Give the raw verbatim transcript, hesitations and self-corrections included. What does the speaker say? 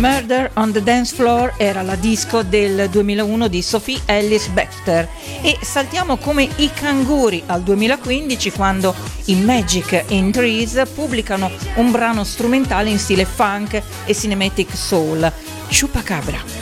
Murder on the Dance Floor era la disco del duemilauno di Sophie Ellis Bextor, e saltiamo come i canguri al duemilaquindici, quando i Magic in Trees pubblicano un brano strumentale in stile funk e cinematic soul, Chupacabra.